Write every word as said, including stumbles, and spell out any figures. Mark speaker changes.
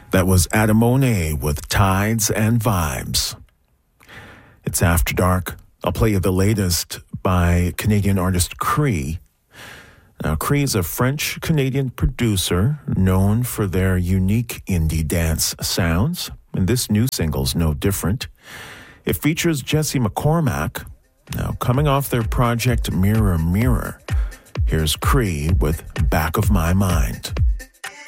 Speaker 1: That was Adamone with Tides and Vibes. It's After Dark. I'll play you the latest by Canadian artist Cree. Now, Cree is a French-Canadian producer known for their unique indie dance sounds, and this new single's no different. It features Jesse McCormack. Now, coming off their project Mirror Mirror, here's Cree with Back of My Mind.